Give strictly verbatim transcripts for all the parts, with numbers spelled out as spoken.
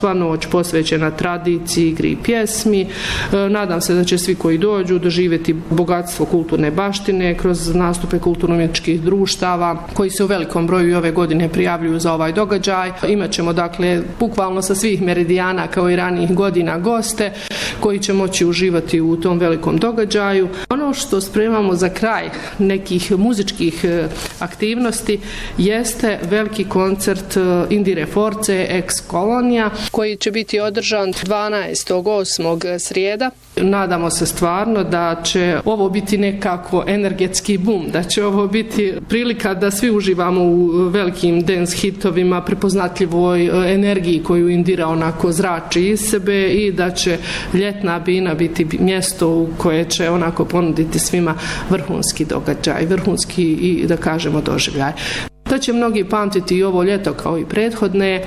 Sva noć posvećena tradiciji, igri i pjesmi. Nadam se da će svi koji dođu doživjeti bogatstvo kulturne baštine kroz nastupe kulturno-umjetničkih društava koji se u velikom broju ove godine prijavljuju za ovaj događaj. Imaćemo dakle bukvalno sa svih meridijana kao i ranijih godina goste koji će moći uživati u tom velikom događaju. Ono što spremamo za kraj nekih muzičkih aktivnosti jeste veliki koncert Indire Force ex Kolonija koji će biti održan dvanaestog osmog srijeda. Nadamo se stvarno da će ovo biti nekako energetski bum, da će ovo biti prilika da svi uživamo u velikim dance hitovima, prepoznatljivoj energiji koju Indira onako zrači iz sebe i da će ljetna bina biti mjesto u koje će onako ponuditi svima vrhunski događaj, vrhunski i da kažemo doživljaj. Da će mnogi pamtiti i ovo ljeto kao i prethodne.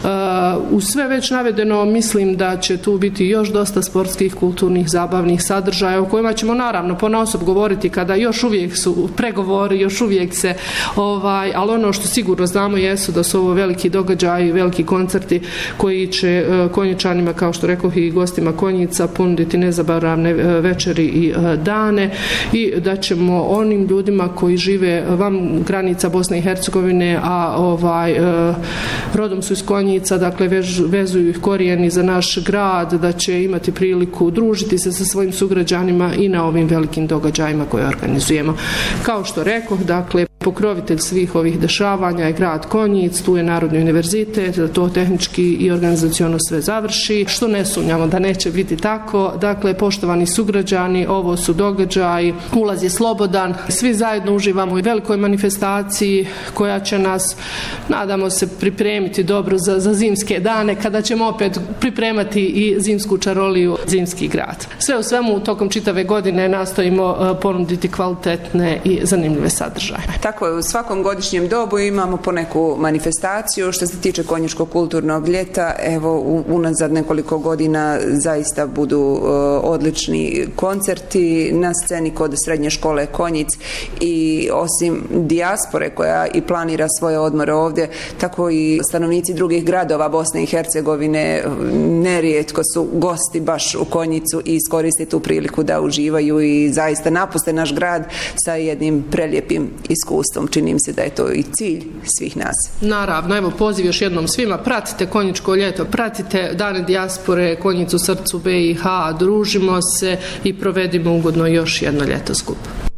U sve već navedeno mislim da će tu biti još dosta sportskih, kulturnih, zabavnih sadržaja o kojima ćemo naravno ponaosob govoriti kada još uvijek su pregovori, još uvijek se, ovaj, ali ono što sigurno znamo jesu da su ovo veliki događaji, veliki koncerti koji će Konjičanima, kao što rekoh i gostima Konjica, ponuditi nezaboravne večeri i dane i da ćemo onim ljudima koji žive van granica Bosne i Hercegovine a ovaj, e, rodom su iz Konjica, dakle vež, vezuju ih korijeni za naš grad, da će imati priliku družiti se sa svojim sugrađanima i na ovim velikim događajima koje organizujemo. Kao što rekoh, dakle, pokrovitelj svih ovih dešavanja je grad Konjic, tu je Narodni univerzitet, da to tehnički i organizaciono sve završi, što ne sumnjamo da neće biti tako. Dakle, poštovani sugrađani, ovo su događaji, ulaz je slobodan, svi zajedno uživamo u velikoj manifestaciji koja će nas, nadamo se, pripremiti dobro za, za zimske dane, kada ćemo opet pripremati i zimsku čaroliju Zimski grad. Sve u svemu, tokom čitave godine nastojimo ponuditi kvalitetne i zanimljive sadržaje. Tako je, u svakom godišnjem dobu imamo po neku manifestaciju. Što se tiče Konjičkog kulturnog ljeta, evo, unazad nekoliko godina zaista budu uh, odlični koncerti na sceni kod srednje škole Konjic i osim dijaspore koja i planira svoje odmore ovdje, tako i stanovnici drugih gradova Bosne i Hercegovine nerijetko su gosti baš u Konjicu i iskoriste tu priliku da uživaju i zaista napuste naš grad sa jednim prelijepim iskustvom. Čini mi se da je to i cilj svih nas. Naravno, evo poziv još jednom svima, pratite Konjičko ljeto, pratite Dane dijaspore, Konjicu srcu B i H, družimo se i provedimo ugodno još jedno ljeto skup.